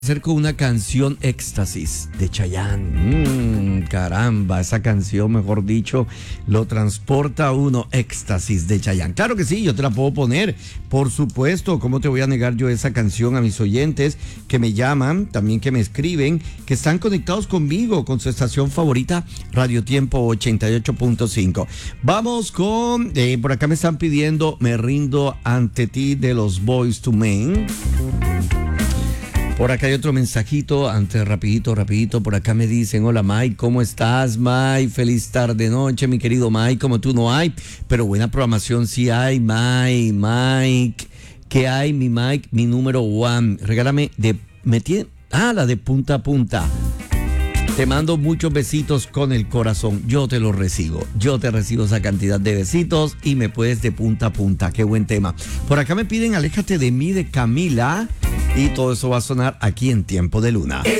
Hacer con una canción Éxtasis de Chayanne. Caramba, esa canción, mejor dicho, lo transporta a uno. Éxtasis de Chayanne. Claro que sí, yo te la puedo poner, por supuesto. ¿Cómo te voy a negar yo esa canción a mis oyentes que me llaman, también que me escriben, que están conectados conmigo, con su estación favorita, Radio Tiempo 88.5? Vamos con, por acá me están pidiendo Me rindo ante ti de los Boyz II Men. Por acá hay otro mensajito, antes rapidito, por acá me dicen, hola Mike, ¿cómo estás Mike? Feliz tarde noche, mi querido Mike, como tú no hay, pero buena programación sí hay, Mike, ¿qué hay mi Mike? Mi número one, regálame la de punta a punta. Te mando muchos besitos con el corazón, yo te los recibo, yo te recibo esa cantidad de besitos y me puedes de punta a punta, qué buen tema. Por acá me piden Aléjate de mí de Camila y todo eso va a sonar aquí en Tiempo de Luna.